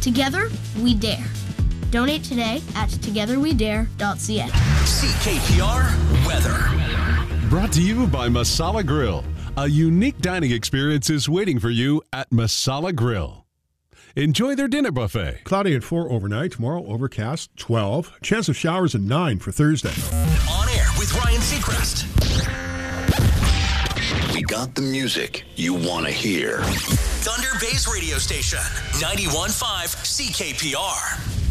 Together, we dare. Donate today at togetherwedare.ca. CKPR Weather. Brought to you by Masala Grill. A unique dining experience is waiting for you at Masala Grill. Enjoy their dinner buffet. Cloudy at 4 overnight. Tomorrow, overcast, 12. Chance of showers at 9 for Thursday. On air with Ryan Seacrest. We got the music you want to hear. Thunder Bay's radio station, 91.5 CKPR.